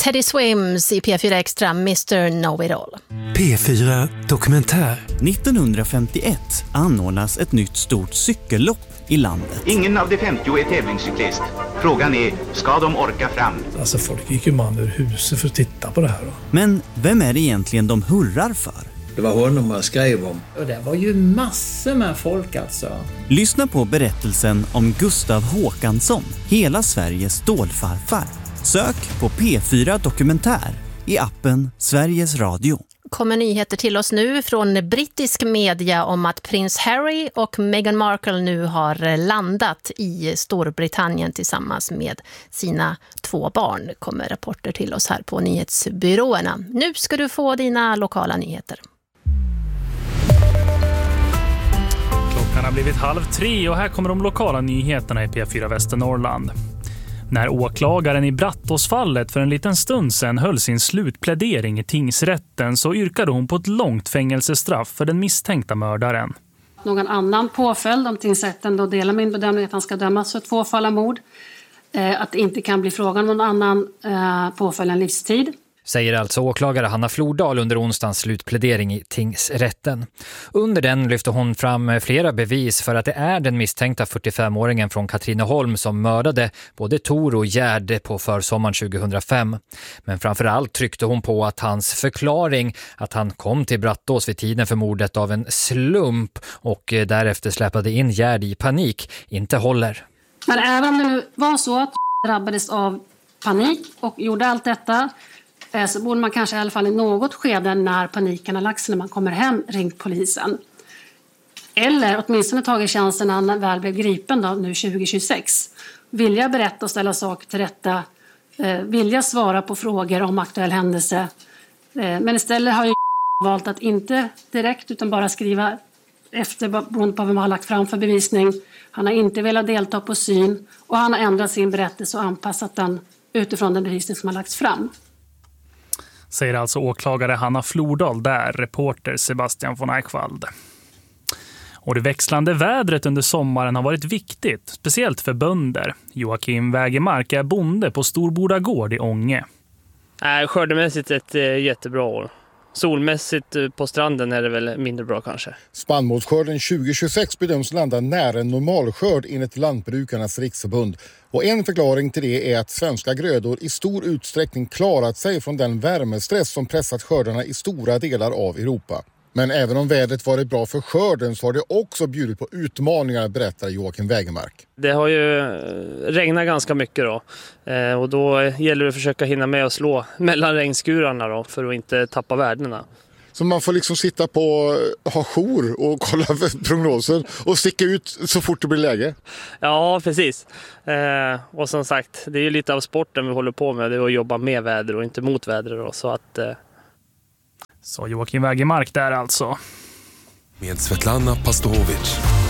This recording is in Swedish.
Teddy Swims i P4 Extra, Mr. Know-It-All. P4 Dokumentär. 1951 anordnas ett nytt stort cykellopp i landet. Ingen av de 50 är tävlingscyklist. Frågan är, ska de orka fram? Alltså folk gick ju man ur huset för att titta på det här då. Men vem är det egentligen de hurrar för? Det var honom man skrev om. Och det var ju massor med folk alltså. Lyssna på berättelsen om Gustav Håkansson, hela Sveriges stålfarfar. Sök på P4 Dokumentär i appen Sveriges Radio. Kommer nyheter till oss nu från brittisk media om att prins Harry och Meghan Markle nu har landat i Storbritannien tillsammans med sina 2 barn. Kommer rapporter till oss här på nyhetsbyråerna. Nu ska du få dina lokala nyheter. Klockan har blivit 2:30 och här kommer de lokala nyheterna i P4 Västernorrland. När åklagaren i Brattåsfallet för en liten stund sedan höll sin slutplädering i tingsrätten så yrkade hon på ett långt fängelsestraff för den misstänkta mördaren. Någon annan påföljd om tingsrätten då delar min bedömning att han ska dömas för 2 fall av mord. Att det inte kan bli frågan om någon annan påföljd än livstid. Säger alltså åklagare Hanna Flordal under onsdagens slutplädering i tingsrätten. Under den lyfter hon fram flera bevis för att det är den misstänkta 45-åringen från Katrineholm som mördade både Tor och Gerd på försommaren 2005. Men framförallt tryckte hon på att hans förklaring att han kom till Brattås vid tiden för mordet av en slump och därefter släpade in Gerd i panik inte håller. Men även om det nu var så att drabbades av panik och gjorde allt detta, så borde man kanske i alla fall i något skede när paniken har lagt sig när man kommer hem ringt polisen. Eller åtminstone tagit chansen när han väl blev gripen då, nu 2026. Vilja berätta och ställa saker till rätta. Vilja svara på frågor om aktuell händelse. Men istället har ju valt att inte direkt utan bara skriva efter beroende på vad man har lagt fram för bevisning. Han har inte velat delta på syn och han har ändrat sin berättelse och anpassat den utifrån den bevisning som har lagts fram. Säger alltså åklagare Hanna Flordal där, reporter Sebastian von Eichwald. Och det växlande vädret under sommaren har varit viktigt, speciellt för bönder. Joakim Wägemark är bonde på Storboda gård i Ånge. Skördemässigt ett jättebra år. Solmässigt på stranden är det väl mindre bra kanske. Spannmålsskörden 2026 bedöms landa nära en normalskörd enligt Lantbrukarnas riksförbund. Och en förklaring till det är att svenska grödor i stor utsträckning klarat sig från den värmestress som pressat skördarna i stora delar av Europa. Men även om vädret varit bra för skörden så har det också bjudit på utmaningar, berättar Joakim Wägemark. Det har ju regnat ganska mycket då. Och då gäller det att försöka hinna med att slå mellan regnskurarna då för att inte tappa värdena. Så man får liksom sitta på, ha jour och kolla prognoser och sticka ut så fort det blir läge? Ja, precis. Och som sagt, det är ju lite av sporten vi håller på med. Det är att jobba med väder och inte mot väder då, så att... Så Joakim Wägemark där alltså. Med Svetlana Pastorovic.